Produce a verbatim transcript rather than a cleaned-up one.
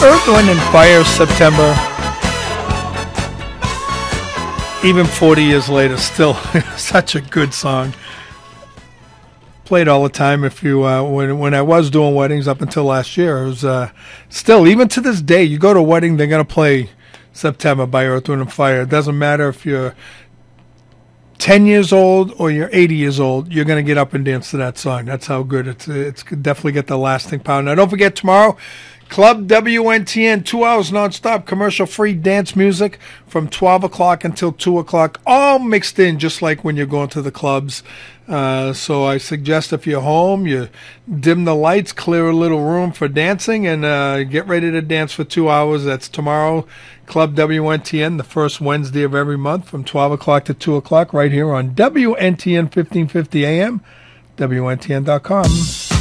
Earth, Wind and Fire, September. Even forty years later, still such a good song. Played all the time. If you uh, when when I was doing weddings up until last year, it was uh, still, even to this day, you go to a wedding, they're gonna play September by Earth, Wind and Fire. It doesn't matter if you're ten years old or you're eighty years old, you're gonna get up and dance to that song. That's how good it's. It's definitely get the lasting power. Now, don't forget, tomorrow, Club W N T N, two hours nonstop, commercial-free dance music from twelve o'clock until two o'clock, all mixed in just like when you're going to the clubs. Uh, so I suggest if you're home, you dim the lights, clear a little room for dancing, and uh, get ready to dance for two hours. That's tomorrow, Club W N T N, the first Wednesday of every month from twelve o'clock to two o'clock right here on W N T N fifteen fifty A M, W N T N dot com.